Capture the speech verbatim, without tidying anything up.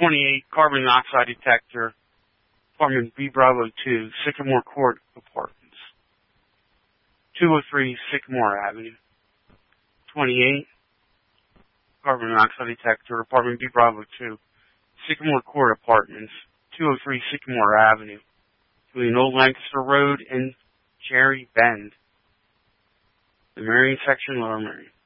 twenty-eight, carbon monoxide detector, apartment B Bravo two, Sycamore Court Apartments. two oh three Sycamore Avenue. twenty-eight, carbon monoxide detector, apartment B Bravo two, Sycamore Court Apartments, two oh three Sycamore Avenue, between Old Lancaster Road and Cherry Bend. The Marion section, Lower Marion.